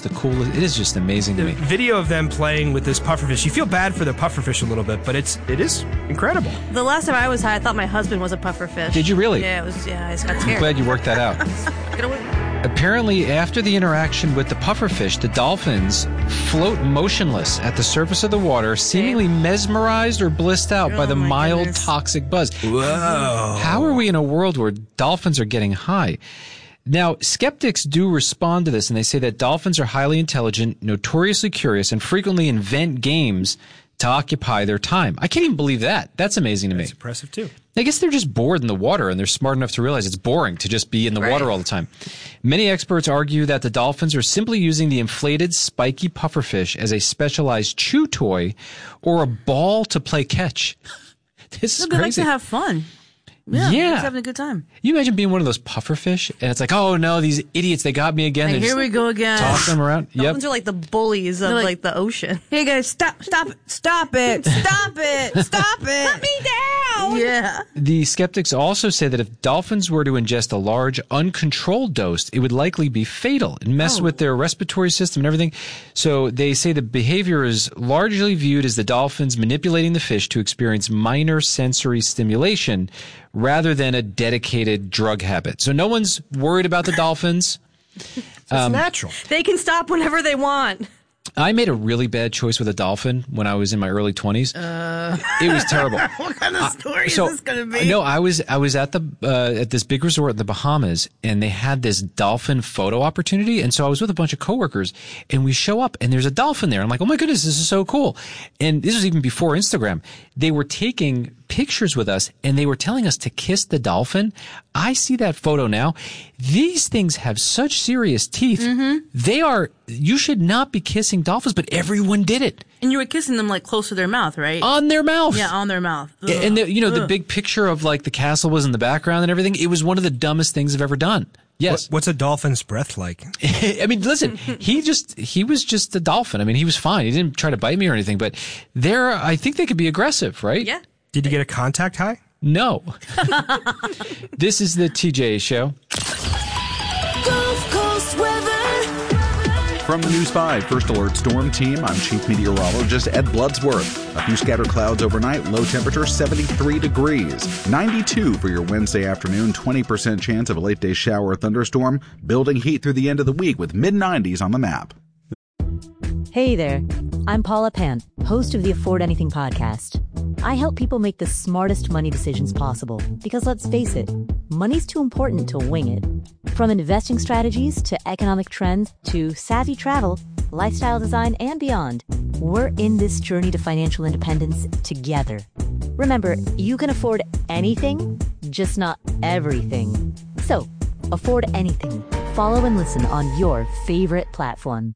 just the coolest. It is just amazing to me. The video of them playing with this pufferfish, you feel bad for the pufferfish a little bit, but it is incredible. The last time I was high, I thought my husband was a pufferfish. Did you really? Yeah, I just got I'm scared. glad you worked that out. Get away. Apparently, after the interaction with the pufferfish, the dolphins float motionless at the surface of the water, seemingly mesmerized or blissed out by the mild toxic buzz. Whoa. How are we in a world where dolphins are getting high? Now, skeptics do respond to this, and they say that dolphins are highly intelligent, notoriously curious, and frequently invent games to occupy their time. I can't even believe that. That's amazing to me. That's impressive, too. I guess they're just bored in the water, and they're smart enough to realize it's boring to just be in the water all the time. Many experts argue that the dolphins are simply using the inflated, spiky pufferfish as a specialized chew toy or a ball to play catch. This is They like crazy. to have fun. Yeah, just having a good time. You imagine being one of those pufferfish, and it's like, oh no, these idiots, they got me again. Like, here we go again. Toss them around. Dolphins are like the bullies of like the ocean. Hey guys, stop it, stop it, stop it, stop it. Let me down. Yeah. The skeptics also say that if dolphins were to ingest a large, uncontrolled dose, it would likely be fatal and mess with their respiratory system and everything. So they say the behavior is largely viewed as the dolphins manipulating the fish to experience minor sensory stimulation rather than a dedicated drug habit. So no one's worried about the dolphins. It's natural. They can stop whenever they want. I made a really bad choice with a dolphin when I was in my early 20s. It was terrible. What kind of story is this going to be? No, I was at the at this big resort in the Bahamas, and they had this dolphin photo opportunity. And so I was with a bunch of coworkers, and we show up, and there's a dolphin there. I'm like, oh my goodness, this is so cool. And this was even before Instagram. They were taking pictures with us, and they were telling us to kiss the dolphin. I see that photo now. These things have such serious teeth. You should not be kissing dolphins, but everyone did it. And you were kissing them like close to their mouth, right? On their mouth. Yeah, on their mouth. Ugh. And the big picture of like the castle was in the background and everything. It was one of the dumbest things I've ever done. Yes. What's a dolphin's breath like? I mean, listen, he was just a dolphin. I mean, he was fine. He didn't try to bite me or anything, but I think they could be aggressive, right? Yeah. Did you get a contact high? No. This is the TJ Show. Gulf Coast weather. From the News 5 First Alert Storm Team, I'm Chief Meteorologist Ed Bloodsworth. A few scattered clouds overnight, low temperature 73 degrees. 92 for your Wednesday afternoon, 20% chance of a late-day shower or thunderstorm. Building heat through the end of the week with mid-90s on the map. Hey there, I'm Paula Pant, host of the Afford Anything podcast. I help people make the smartest money decisions possible because let's face it, money's too important to wing it. From investing strategies to economic trends to savvy travel, lifestyle design, and beyond, we're in this journey to financial independence together. Remember, you can afford anything, just not everything. So, afford anything. Follow and listen on your favorite platform.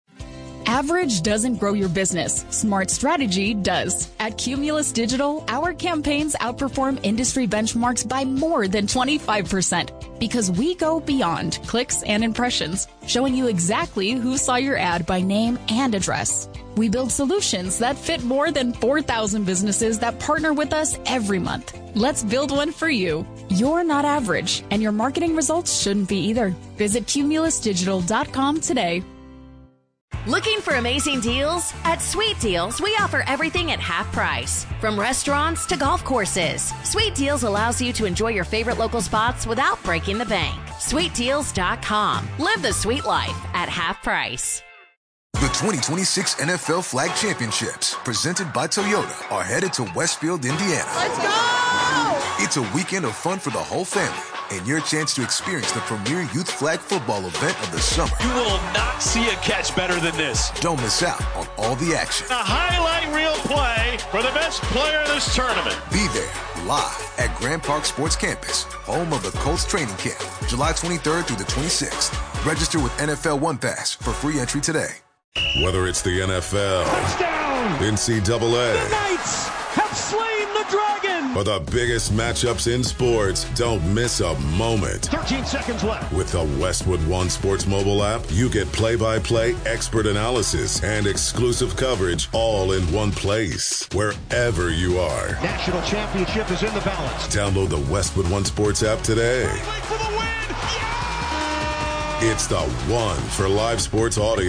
Average doesn't grow your business. Smart strategy does. At Cumulus Digital, our campaigns outperform industry benchmarks by more than 25% because we go beyond clicks and impressions, showing you exactly who saw your ad by name and address. We build solutions that fit more than 4,000 businesses that partner with us every month. Let's build one for you. You're not average, and your marketing results shouldn't be either. Visit cumulusdigital.com today. Looking for amazing deals? At Sweet Deals, we offer everything at half price. From restaurants to golf courses, Sweet Deals allows you to enjoy your favorite local spots without breaking the bank. SweetDeals.com. Live the sweet life at half price. The 2026 NFL Flag Championships, presented by Toyota, are headed to Westfield, Indiana. Let's go! It's a weekend of fun for the whole family and your chance to experience the premier youth flag football event of the summer. You will not see a catch better than this. Don't miss out on all the action. A highlight reel play for the best player in this tournament. Be there live at Grand Park Sports Campus, home of the Colts training camp, July 23rd through the 26th. Register with NFL One Pass for free entry today. Whether it's the NFL, touchdown, NCAA, the Knights have slain the Dragon, or the biggest matchups in sports, don't miss a moment. 13 seconds left. With the Westwood One Sports mobile app, you get play-by-play expert analysis and exclusive coverage all in one place, wherever you are. National championship is in the balance. Download the Westwood One Sports app today. For the win. Yeah! It's the one for live sports audio.